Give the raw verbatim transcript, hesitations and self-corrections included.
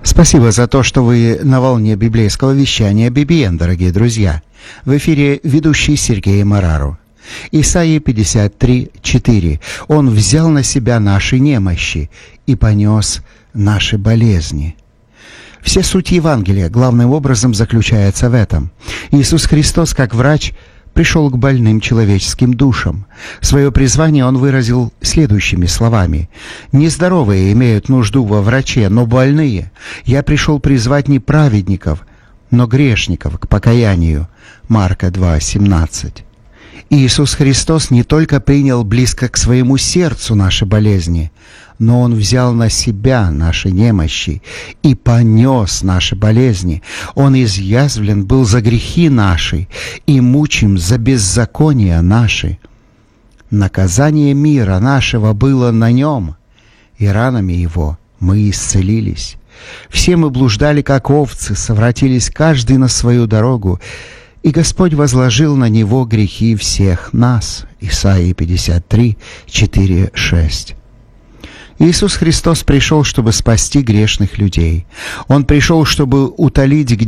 Спасибо за то, что вы на волне библейского вещания би би эн, дорогие друзья. В эфире ведущий Сергей Марару. Исайя пятьдесят три, четыре. «Он взял на себя наши немощи и понес наши болезни». Вся суть Евангелия главным образом заключается в этом. Иисус Христос, как врач, пришел к больным человеческим душам. Свое призвание Он выразил следующими словами. «Нездоровые имеют нужду во враче, но больные. Я пришел призвать не праведников, но грешников к покаянию». Марка два, семнадцать. Иисус Христос не только принял близко к своему сердцу наши болезни, но Он взял на себя наши немощи и понес наши болезни. Он изъязвлен был за грехи наши и мучим за беззакония наши. Наказание мира нашего было на Нем, и ранами Его мы исцелились. Все мы блуждали, как овцы, совратились каждый на свою дорогу, и Господь возложил на Него грехи всех нас. Исайя пятьдесят три, четыре, шесть. Иисус Христос пришел, чтобы спасти грешных людей. Он пришел, чтобы утолить